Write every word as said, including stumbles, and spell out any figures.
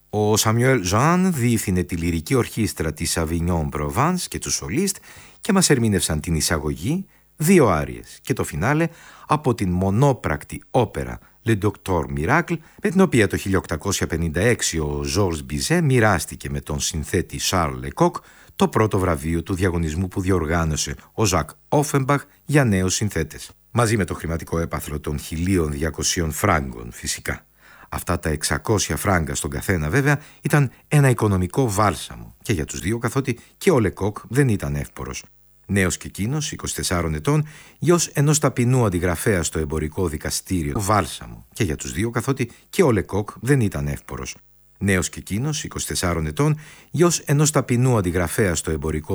Ο Σαμιουέλ Ζαν διεύθυνε τη λυρική ορχήστρα της Avignon Provence και του Σολίστ και μας ερμήνευσαν την εισαγωγή, δύο άριες και το φινάλε από την μονόπρακτη όπερα Le Docteur Miracle, με την οποία το χίλια οκτακόσια πενήντα έξι ο Georges Bizet μοιράστηκε με τον συνθέτη Charles Lecoq το πρώτο βραβείο του διαγωνισμού που διοργάνωσε ο Ζακ Όφενμπαχ για νέους συνθέτες. Μαζί με το χρηματικό έπαθλο των χίλια διακοσίων φράγκων φυσικά. Αυτά τα εξακόσια φράγκα στον καθένα βέβαια ήταν ένα οικονομικό βάλσαμο και για τους δύο, καθότι και ο Λεκόκ δεν ήταν εύπορος. Νέος και εκείνος, είκοσι τεσσάρων ετών, γιος ενός ταπεινού αντιγραφέα στο εμπορικό δικαστήριο βάλσαμο και για τους δύο, καθότι και ο Λεκόκ δεν ήταν εύπορος. Νέος και εκείνος, είκοσι τεσσάρων ετών, γιος ενός ταπεινού αντιγραφέα στο εμπορικό